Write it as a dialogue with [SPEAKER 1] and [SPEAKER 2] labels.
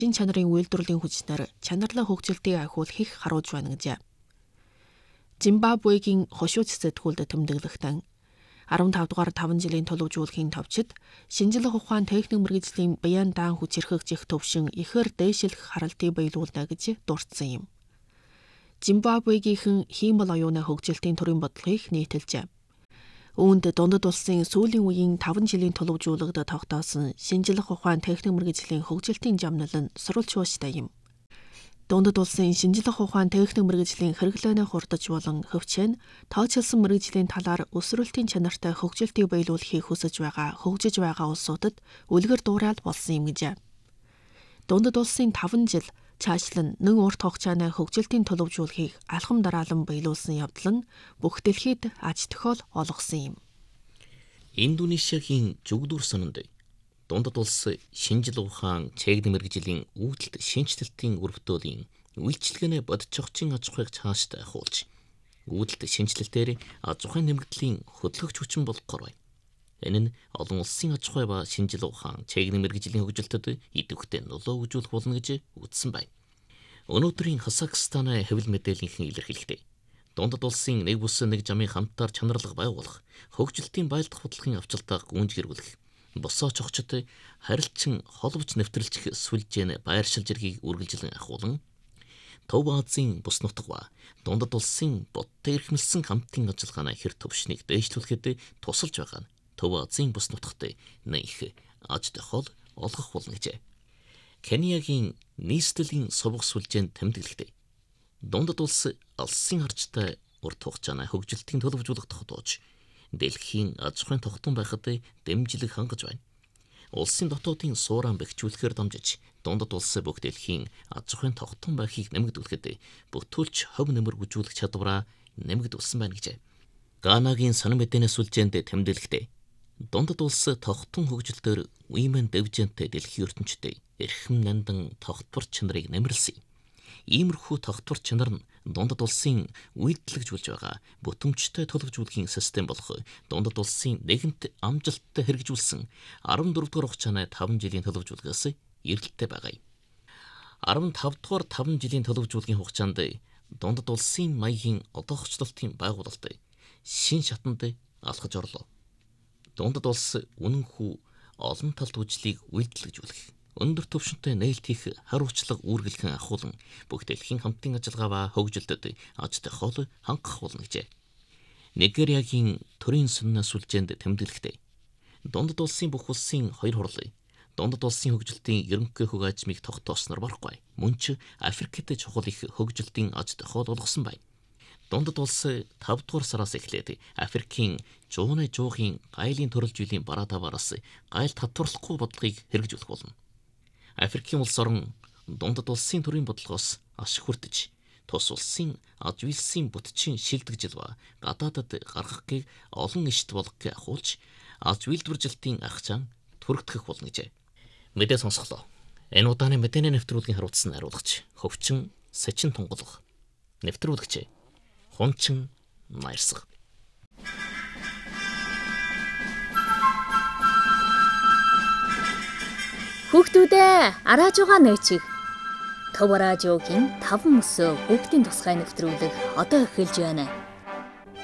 [SPEAKER 1] шин чанарын үйлдвэрлэлийн хүчнээр чанарлаг хөгжилтийг ахиулах их харуулж байна гэжээ. Зимбабвегийн хошууч сэтгүүлд тэмдэглэхтэн 15 дугаар 5 жилийн төлөвжүүлэхийн товчид шинжлэх ухаан техник мэргэжлийн баян даан хүч эрхэгжих төвшин ихээр дээшлэх харалтыг баялуулна гэж дурдсан юм. Зимбабвегийнхэн хиймэл оюуны хөгжилтийн төрийн бодлогыг нийтэлжээ. Үүнд дундад улсын сүүлийн үеийн 5 жилийн төлөвжүүлэгт тогтоосон шинжлэх ухаан техник мэргэжлийн хөгжилтийн жамнал нь сурвалжууштай юм. Дундад улсын шинжлэх ухаан техник мэргэжлийн хэрэглээний хурдж болон хөвчэн тооцоолсон мэргэжлийн талаар өсвөрлөлтийн чанартай хөгжилтийг баялуулахыг хүсэж байгаа улсуудад үлгэр дуурайл болсон юм гэжээ. Дундад улсын 5 жил цаашлан нэг урт хугацааны хөгжилтийн төлөвжүүлэхийг алхам дараалан баялуулсан явдал нь бүх дэлхийд аж тохиол олгосон юм.
[SPEAKER 2] Индонезиагийн Жүгдүр сононд дундад улс шинжлэх ухаан техник мэргэжлийн үүдэлт шинжилтийн өрөвдөөлийн үйлчилгээний бодит зохицын аж ахуйг цаашд ахиулж, үүдэлт шинжилтээр аж ахуйн нэмэгдлийн хөдөлгөгч хүчин болгохоор байна. Энэ нь олон улсын аж ахуй ба шинжлэх ухаан техник мэргэжлийн хөгжилтөд идэвхтэй нөлөө үзүүлэх болно гэж үзсэн байна. Өнөөдрийн Казахстаны хэвлэл мэдээллийнхэн илэрхийлэхдээ дундад улсын нэг бүс нэг жамын хамтаар чанарлага байгуулах, хөгжилтийн баялдах бодлогын авчилтаа гүйцэтгэх, босоо чогчд харилцан холбож нэвтрэлжих сүлжээний байршил зэргийг үргэлжлэн ахуулан Төв Азийн бус нутаг ба дундад улсын бодтой эрхэмлсэн хамтын ажиллагааны хэр төвшнийг дээшлүүлэхэд тусалж байгаа нь Төв Азийн бус нутагт их аж тохиол олгох болно гэжээ. Кениягийн нийслэлийн сувг сүлжээнд тэмдэглэхдээ дундад улс алсын харжтай урт хугацааны хөгжилтийн төлөвжүүлэх тогтоож дэлхийн аж ахуйн тогтун байхад дэмжлэг хангаж байна. Улсын дотоодын сууран бэхжүүлэхээр дамжиж дундад улс бүх дэлхийн аж ахуйн тогтун байхыг нэмэгдүүлэхэд бүтүүлч хөв нэмэр үзүүлэх чадвараа нэмэгдүүлсэн байна гэжээ. Ганагийн сонин мэдээний сүлжээнд тэмдэглэхдээ дундад улс тогтун хөгжилтөөр үймэн дэвжэнтэй дэлхийн ертөнцид эрхэм нандан тогтвор чанарыг нэмэрлсэн. Иймэрхүү тогтвор чанар нь дундад улсын үйлдэлжүүлж байгаа бүтэмжтэй төлөвжүүлэхийн систем болох дундад улсын нэгэнт амжилттай хэрэгжүүлсэн 14 дугаар хугацааны 5 жилийн төлөвжүүлгээс эргэлттэй байгаа юм. 15 дугаар 5 жилийн төлөвжүүлгийн хугацаанд дундад улсын маягийн одоохчлолтын байгуулалт шин шатанд алхаж орлоо. Дундад улс үнэнхүү олон талт үйлчлэгийг үйлдэлжүүлэх, өндөр түвшинтэй нээлт хийх хариуцлага үүргэлхэн ахуулан бүх дэлхийн хамтын ажиллагаа ба хөгжилтөд аж тохиол хангах болно гэжээ. Нигериагийн төрийн сонины сүлжээнд тэмдэглэхдээ дундад улсын бүх улсын хоёр хурлын дундад улсын хөгжилтийн ерөнхий хөг ажмыг тогтоосноор барахгүй. Мөн ч Африкт чухал их хөгжилтийн аж тохиол олгосон байна. Дундад улс 5 дугаар сараас эхлээд Африкийн жуугийн гайлын төрөл жилийн бараа даваараас гайл татварлахгүй бодлогыг хэрэгжүүлэх болно. Африкийн улс орон дундад улсын төрийн бодлогоос аш хүртэж, тус улсын аж үйлсийн бүтцийн шилдэгжил ба гадаадад гаргахыг олон ишт болгохыг ахуулж, аж үйлдвэржилтийн ах чан түрэгдэх болно гэжээ. Мэдээ сонсголоо. Энэ удааны мэдээний нэвтрүүлгийн хариуцсан хариулагч Хөвчин Сэчин Тунгалга. Нэвтрүүлэгч Хунчин Майрсаг.
[SPEAKER 3] Хүүхдүүдээ арааж байгаа нөөцийг Төв радиогийн 5 мөсөө хүүхдийн тусгай нэвтрүүлэг одоо эхэлж байна.